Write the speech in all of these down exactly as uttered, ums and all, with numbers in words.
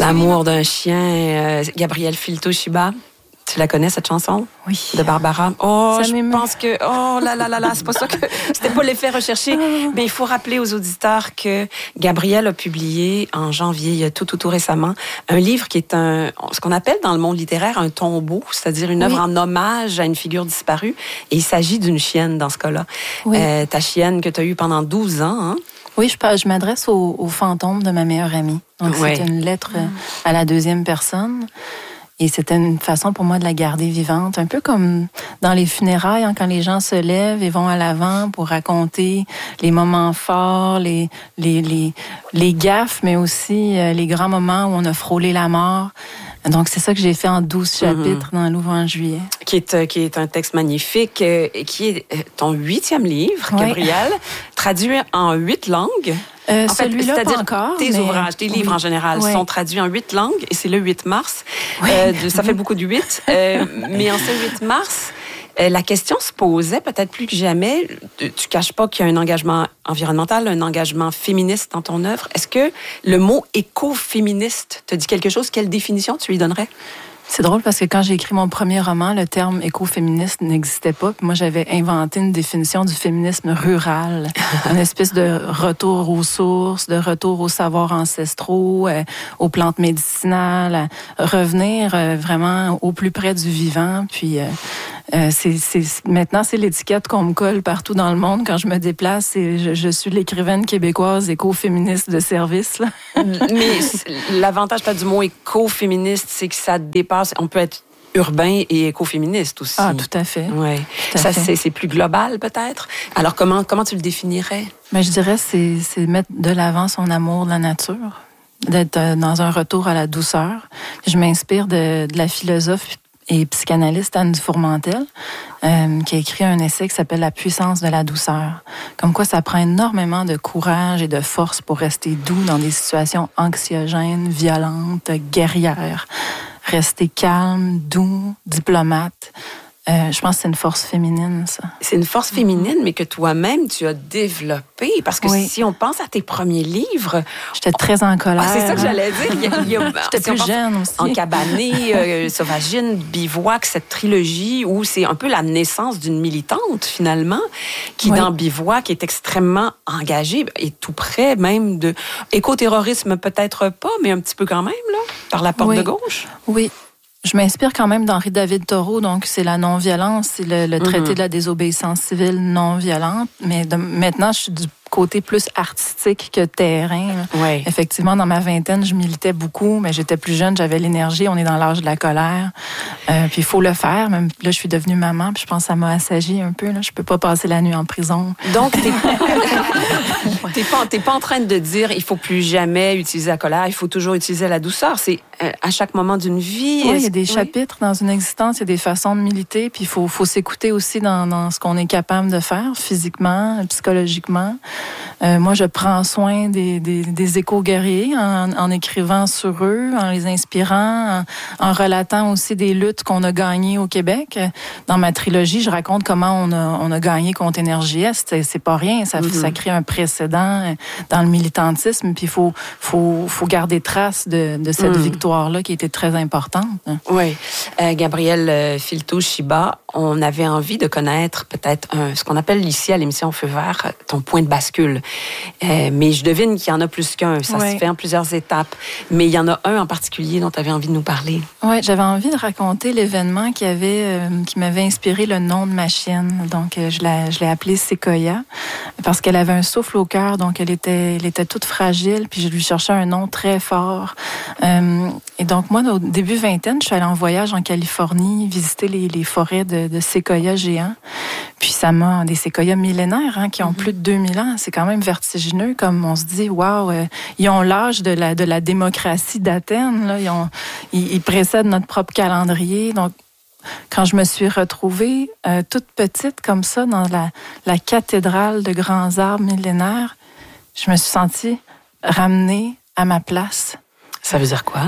L'amour d'un chien, euh, Gabrielle Filto-Shiba. Tu la connais, cette chanson? Oui. De Barbara. Oh, ça je m'émeut. pense que... Oh là là là là, c'est pas ça que... C'était pas l'effet recherché. Mais il faut rappeler aux auditeurs que Gabrielle a publié en janvier, tout, tout, tout récemment, un livre qui est un... ce qu'on appelle dans le monde littéraire un tombeau, c'est-à-dire une œuvre oui. en hommage à une figure disparue. Et il s'agit d'une chienne dans ce cas-là. Oui. Euh, ta chienne que tu as eue pendant douze ans, hein? Oui, je, je m'adresse au, au fantôme de ma meilleure amie. Donc, oui. c'est une lettre à la deuxième personne. Et c'était une façon pour moi de la garder vivante, un peu comme dans les funérailles, hein, quand les gens se lèvent et vont à l'avant pour raconter les moments forts, les, les, les, les gaffes, mais aussi euh, les grands moments où on a frôlé la mort. Donc, c'est ça que j'ai fait en douze chapitres mm-hmm. dans l'Ouvre en juillet. Qui est, qui est un texte magnifique, euh, qui est ton huitième livre, oui. Gabrielle, traduit en huit langues. Euh, en fait, celui-là, c'est-à-dire pas encore. Tes mais... ouvrages, tes livres oui. en général oui. sont traduits en huit langues et c'est le huit mars. Oui. Euh, de, ça fait beaucoup de huit. Euh, mais en ce huit mars, euh, la question se posait peut-être plus que jamais. Tu caches pas qu'il y a un engagement environnemental, un engagement féministe dans ton œuvre. Est-ce que le mot écoféministe te dit quelque chose? Quelle définition tu lui donnerais? C'est drôle parce que quand j'ai écrit mon premier roman, le terme écoféministe n'existait pas. Puis moi, j'avais inventé une définition du féminisme rural, une espèce de retour aux sources, de retour aux savoirs ancestraux, euh, aux plantes médicinales, revenir euh, vraiment au plus près du vivant. Puis euh, euh, c'est, c'est, maintenant, c'est l'étiquette qu'on me colle partout dans le monde quand je me déplace. Et je, je suis l'écrivaine québécoise écoféministe de service. Là. Mais l'avantage pas du mot écoféministe, c'est que ça dépasse. On peut être urbain et écoféministe aussi. Ah, tout à fait. Ouais. Tout à ça, fait. C'est, c'est plus global, peut-être. Alors, comment, comment tu le définirais? Mais je dirais c'est c'est mettre de l'avant son amour de la nature, d'être dans un retour à la douceur. Je m'inspire de, de la philosophe et psychanalyste Anne Dufourmentel, euh, qui a écrit un essai qui s'appelle « La puissance de la douceur ». Comme quoi, ça prend énormément de courage et de force pour rester doux dans des situations anxiogènes, violentes, guerrières. Rester calme, doux, diplomate. Euh, je pense que c'est une force féminine, ça. C'est une force féminine, mais que toi-même, tu as développée. Parce que oui. si on pense à tes premiers livres... J'étais très en colère. Ah, c'est ça que j'allais dire. Il y a, il y a, J'étais si plus jeune aussi. Encabanée, euh, Sauvagine, Bivouac, cette trilogie où c'est un peu la naissance d'une militante, finalement, qui, oui. dans Bivouac, est extrêmement engagée et tout près même de... Écoterrorisme, peut-être pas, mais un petit peu quand même, là, par la porte oui. de gauche. Oui. Je m'inspire quand même d'Henri David Thoreau, donc c'est la non-violence, c'est le, le traité mm-hmm. de la désobéissance civile non-violente. Mais de, maintenant, je suis du côté plus artistique que terrain. Oui. Effectivement, dans ma vingtaine, je militais beaucoup, mais j'étais plus jeune, j'avais l'énergie, on est dans l'âge de la colère. Euh, puis il faut le faire. Même là, je suis devenue maman, puis je pense que ça m'a assagi un peu. Là. Je peux pas passer la nuit en prison. Donc, t'es, t'es, pas, t'es pas en train de dire il faut plus jamais utiliser la colère, il faut toujours utiliser la douceur. C'est euh, à chaque moment d'une vie. Oui, il y a des oui. chapitres dans une existence, il y a des façons de militer, puis il faut, faut s'écouter aussi dans, dans ce qu'on est capable de faire, physiquement, psychologiquement. Euh, moi, je prends soin des, des, des éco-guerriers en, en écrivant sur eux, en les inspirant, en, en relatant aussi des luttes qu'on a gagnées au Québec. Dans ma trilogie, je raconte comment on a, on a gagné contre Énergie Est. C'est, c'est pas rien, ça, mm-hmm. ça crée un précédent dans le militantisme, puis il faut, faut, faut garder trace de, de cette mm. victoire-là qui était très importante. Oui. Euh, Gabrielle euh, Filto-Shiba, on avait envie de connaître peut-être un, ce qu'on appelle ici à l'émission Feu Vert, ton point de bascule. Euh, mais je devine qu'il y en a plus qu'un. Ça oui. se fait en plusieurs étapes. Mais il y en a un en particulier dont tu avais envie de nous parler. Oui, j'avais envie de raconter l'événement qui, avait, euh, qui m'avait inspiré le nom de ma chienne. Donc, euh, je, la, je l'ai appelée Sequoia parce qu'elle avait un souffle au cœur. Donc, elle était, elle était toute fragile. Puis, je lui cherchais un nom très fort. Euh, et donc, moi, au début vingtaine, je suis allée en voyage en Californie, visiter les, les forêts de, de séquoias géants. Puis, ça m'a... Des séquoias millénaires hein, qui ont mm-hmm. plus de deux mille ans. C'est quand même vertigineux, comme on se dit, waouh, euh, ils ont l'âge de la, de la démocratie d'Athènes, là. Ils, ont, ils, ils précèdent notre propre calendrier. Donc, quand je me suis retrouvée euh, toute petite comme ça dans la, la cathédrale de grands arbres millénaires, je me suis sentie ramenée à ma place. Ça veut dire quoi? Ça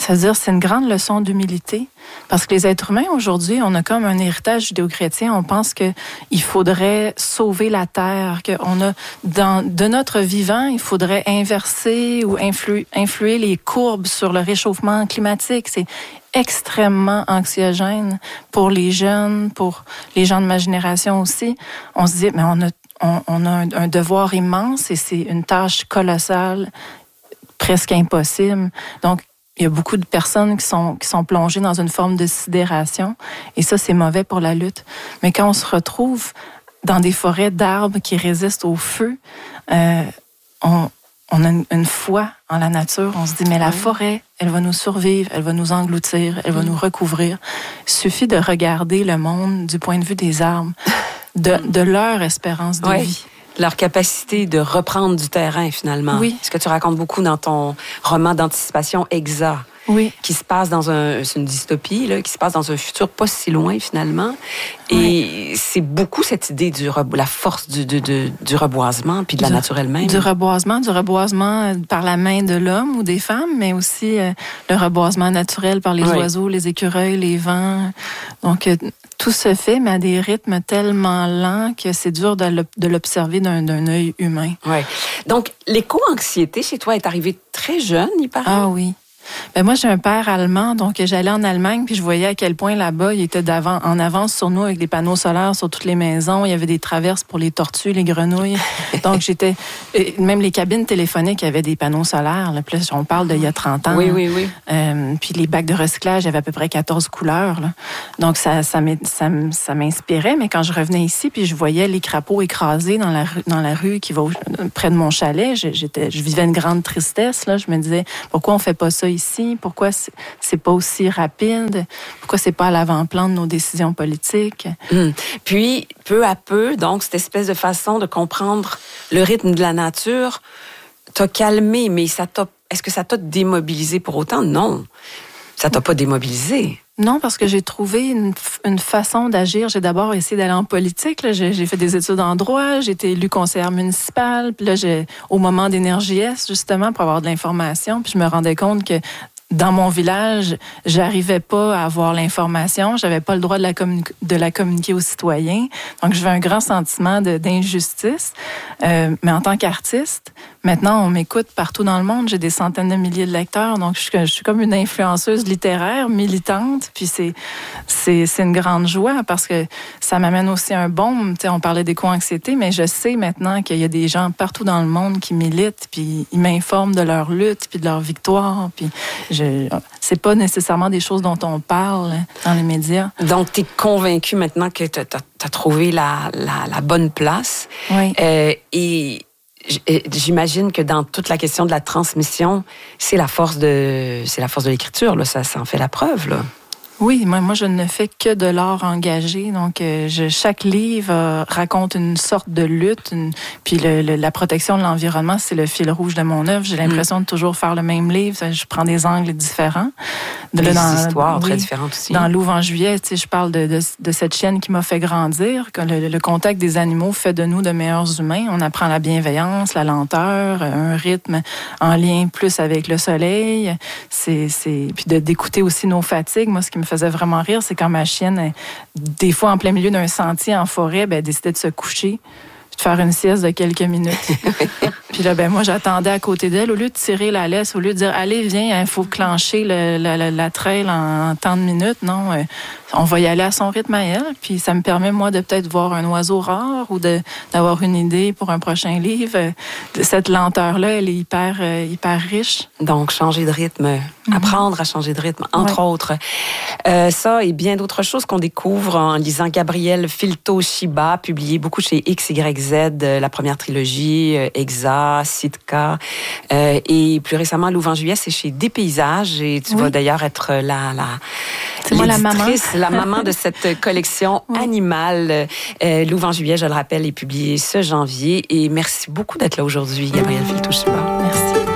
Ça veut dire c'est une grande leçon d'humilité. Parce que les êtres humains, aujourd'hui, on a comme un héritage judéo-chrétien. On pense qu'il faudrait sauver la terre, qu'on a, dans, de notre vivant, il faudrait inverser ou influer, influer les courbes sur le réchauffement climatique. C'est extrêmement anxiogène pour les jeunes, pour les gens de ma génération aussi. On se dit, mais on a, on, on a un, un devoir immense et c'est une tâche colossale, presque impossible. Donc, il y a beaucoup de personnes qui sont, qui sont plongées dans une forme de sidération et ça, c'est mauvais pour la lutte. Mais quand on se retrouve dans des forêts d'arbres qui résistent au feu, euh, on, on a une, une foi en la nature. On se dit, mais la forêt, elle va nous survivre, elle va nous engloutir, elle va nous recouvrir. Il suffit de regarder le monde du point de vue des arbres, de, de leur espérance de oui. vie. Leur capacité de reprendre du terrain, finalement. Oui. Ce que tu racontes beaucoup dans ton roman d'anticipation Exa. Oui. Qui se passe dans un... C'est une dystopie, là, qui se passe dans un futur pas si loin, finalement. Et oui. c'est beaucoup cette idée de la force du, du, du, du reboisement puis de la du, nature elle-même. Du reboisement, du reboisement par la main de l'homme ou des femmes, mais aussi euh, le reboisement naturel par les oui. oiseaux, les écureuils, les vents. Donc, euh, tout se fait, mais à des rythmes tellement lents que c'est dur de l'observer d'un, d'un œil humain. Oui. Donc, l'éco-anxiété chez toi est arrivée très jeune, il paraît? Ah oui. Ben moi, j'ai un père allemand, donc j'allais en Allemagne, puis je voyais à quel point là-bas, il était d'avant, en avance sur nous avec des panneaux solaires sur toutes les maisons. Il y avait des traverses pour les tortues, les grenouilles. Donc, j'étais... Même les cabines téléphoniques avaient des panneaux solaires. Là. Puis là, on parle d'il y a trente ans. Oui, oui, oui. Euh, puis les bacs de recyclage, il y avait à peu près quatorze couleurs. Là. Donc, ça, ça, ça, ça m'inspirait. Mais quand je revenais ici, puis je voyais les crapauds écrasés dans la rue, dans la rue qui va au, près de mon chalet, j'étais, je vivais une grande tristesse. Là. Je me disais, pourquoi on fait pas ça ici? Pourquoi c'est, c'est pas aussi rapide? Pourquoi c'est pas à l'avant-plan de nos décisions politiques? Hum. Puis, peu à peu, donc, cette espèce de façon de comprendre le rythme de la nature t'a calmé, mais ça t'a, est-ce que ça t'a démobilisé pour autant? Non. Ça t'a pas démobilisé. Non, parce que j'ai trouvé une, une façon d'agir. J'ai d'abord essayé d'aller en politique. Là. J'ai, j'ai fait des études en droit. J'ai été élue conseillère municipale. Puis là, j'ai, au moment d'Énergie S, justement, pour avoir de l'information. Puis je me rendais compte que dans mon village, j'arrivais pas à avoir l'information. J'avais pas le droit de la, communi- de la communiquer aux citoyens. Donc, j'avais un grand sentiment de, d'injustice. Euh, mais en tant qu'artiste, maintenant, on m'écoute partout dans le monde. J'ai des centaines de milliers de lecteurs. Donc, je suis, je suis comme une influenceuse littéraire, militante. Puis, c'est, c'est, c'est une grande joie parce que ça m'amène aussi un baume. Tu sais, on parlait d'éco-anxiété, mais je sais maintenant qu'il y a des gens partout dans le monde qui militent, puis ils m'informent de leur lutte, puis de leur victoire. Puis, je, c'est pas nécessairement des choses dont on parle dans les médias. Donc, tu es convaincue maintenant que tu as trouvé la, la, la bonne place. Oui. Euh, et j'imagine que dans toute la question de la transmission, c'est la force de, c'est la force de l'écriture, là. Ça, ça en fait la preuve, là. Oui, moi, moi, je ne fais que de l'art engagé. Donc, euh, je, chaque livre euh, raconte une sorte de lutte. Une, puis le, le, la protection de l'environnement, c'est le fil rouge de mon œuvre. J'ai l'impression mmh. de toujours faire le même livre. Je prends des angles différents. De, des dans, histoires oui, très oui, différentes aussi. Dans Louve en juillet, tu sais, je parle de, de, de cette chienne qui m'a fait grandir. Que le, le contact des animaux fait de nous de meilleurs humains. On apprend la bienveillance, la lenteur, un rythme en lien plus avec le soleil. C'est, c'est... Puis de, d'écouter aussi nos fatigues. Moi, ce qui me faisait vraiment rire, c'est quand ma chienne, des fois en plein milieu d'un sentier en forêt, ben, elle décidait de se coucher, de faire une sieste de quelques minutes. Puis là, ben moi, j'attendais à côté d'elle. Au lieu de tirer la laisse, au lieu de dire « Allez, viens, il faut clencher le, la, la, la trail en, en tant de minutes », non, euh, on va y aller à son rythme à elle. Puis ça me permet, moi, de peut-être voir un oiseau rare ou de, d'avoir une idée pour un prochain livre. Cette lenteur-là, elle est hyper, euh, hyper riche. Donc, changer de rythme, mm-hmm. apprendre à changer de rythme, entre ouais. autres. Euh, ça et bien d'autres choses qu'on découvre en lisant Gabrielle Filto-Shiba, publié beaucoup chez X Y Z, la première trilogie, Exa, Sitka, euh, et plus récemment, Louve en juillet, c'est chez Des Paysages, et tu oui. vas d'ailleurs être la, la, c'est moi la maman. la maman de cette collection oui. animale. Euh, Louve en juillet, je le rappelle, est publié ce janvier, et merci beaucoup d'être là aujourd'hui, Gabrielle Filto-Shiba. Merci.